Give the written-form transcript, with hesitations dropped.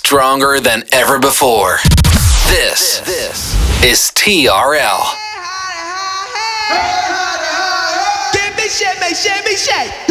stronger than ever before. This is TRL. Give me shake, make shake, me shake.